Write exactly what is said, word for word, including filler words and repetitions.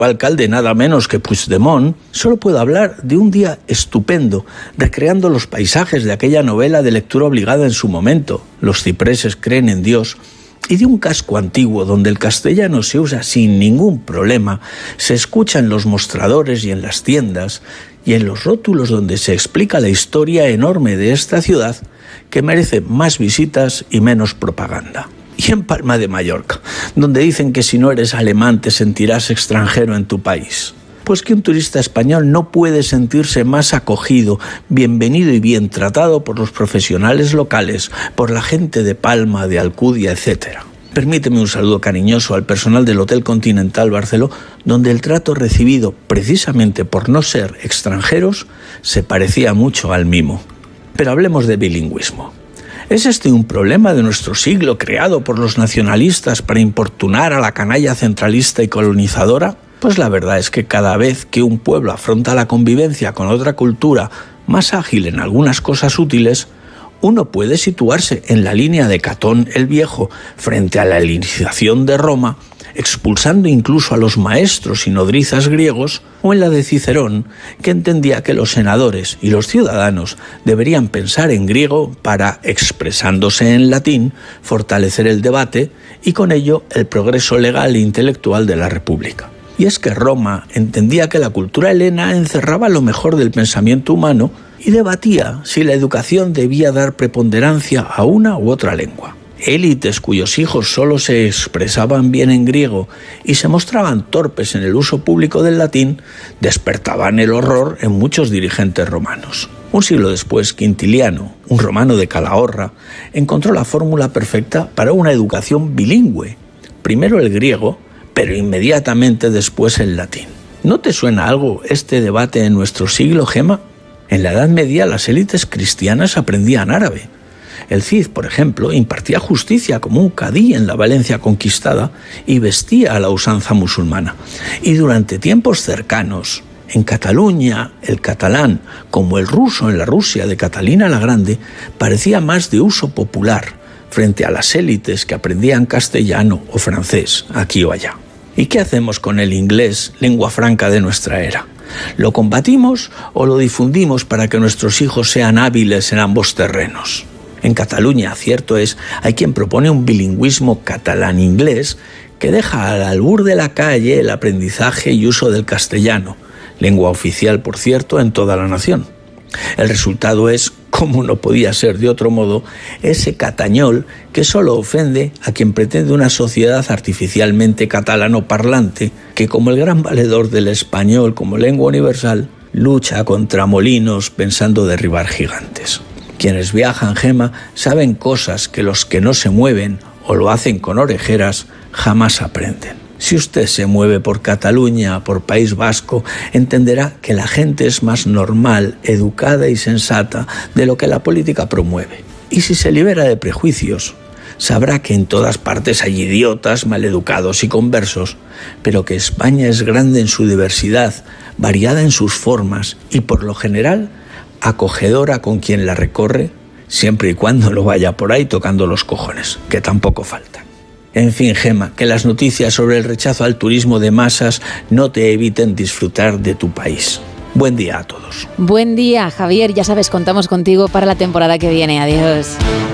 alcalde nada menos que Puigdemont, solo puedo hablar de un día estupendo, recreando los paisajes de aquella novela de lectura obligada en su momento, Los cipreses creen en Dios, y de un casco antiguo donde el castellano se usa sin ningún problema, se escucha en los mostradores y en las tiendas, y en los rótulos donde se explica la historia enorme de esta ciudad, que merece más visitas y menos propaganda. Y en Palma de Mallorca, donde dicen que si no eres alemán te sentirás extranjero en tu país. Pues que un turista español no puede sentirse más acogido, bienvenido y bien tratado por los profesionales locales, por la gente de Palma, de Alcudia, etcétera. Permíteme un saludo cariñoso al personal del Hotel Continental Barceló, donde el trato recibido, precisamente por no ser extranjeros, se parecía mucho al mimo. Pero hablemos de bilingüismo. ¿Es este un problema de nuestro siglo creado por los nacionalistas para importunar a la canalla centralista y colonizadora? Pues la verdad es que cada vez que un pueblo afronta la convivencia con otra cultura más ágil en algunas cosas útiles, uno puede situarse en la línea de Catón el Viejo frente a la helenización de Roma, expulsando incluso a los maestros y nodrizas griegos, o en la de Cicerón, que entendía que los senadores y los ciudadanos deberían pensar en griego para, expresándose en latín, fortalecer el debate y con ello el progreso legal e intelectual de la República. Y es que Roma entendía que la cultura helena encerraba lo mejor del pensamiento humano y debatía si la educación debía dar preponderancia a una u otra lengua. Élites cuyos hijos solo se expresaban bien en griego y se mostraban torpes en el uso público del latín, despertaban el horror en muchos dirigentes romanos. Un siglo después, Quintiliano, un romano de Calahorra, encontró la fórmula perfecta para una educación bilingüe. Primero el griego, pero inmediatamente después el latín. ¿No te suena algo este debate en nuestro siglo, Gema? En la Edad Media las élites cristianas aprendían árabe. El Cid, por ejemplo, impartía justicia como un cadí en la Valencia conquistada y vestía a la usanza musulmana. Y durante tiempos cercanos, en Cataluña, el catalán, como el ruso en la Rusia de Catalina la Grande, parecía más de uso popular frente a las élites que aprendían castellano o francés aquí o allá. ¿Y qué hacemos con el inglés, lengua franca de nuestra era? ¿Lo combatimos o lo difundimos para que nuestros hijos sean hábiles en ambos terrenos? En Cataluña, cierto es, hay quien propone un bilingüismo catalán-inglés que deja al albur de la calle el aprendizaje y uso del castellano, lengua oficial, por cierto, en toda la nación. El resultado es, como no podía ser de otro modo, ese catañol que solo ofende a quien pretende una sociedad artificialmente catalano-parlante que, como el gran valedor del español como lengua universal, lucha contra molinos pensando derribar gigantes. Quienes viajan, Gema, saben cosas que los que no se mueven o lo hacen con orejeras jamás aprenden. Si usted se mueve por Cataluña, por País Vasco, entenderá que la gente es más normal, educada y sensata de lo que la política promueve. Y si se libera de prejuicios, sabrá que en todas partes hay idiotas, maleducados y conversos, pero que España es grande en su diversidad, variada en sus formas y, por lo general, acogedora con quien la recorre, siempre y cuando no vaya por ahí tocando los cojones, que tampoco falta. En fin, Gema, que las noticias sobre el rechazo al turismo de masas no te eviten disfrutar de tu país. Buen día a todos. Buen día, Javier. Ya sabes, contamos contigo para la temporada que viene. Adiós.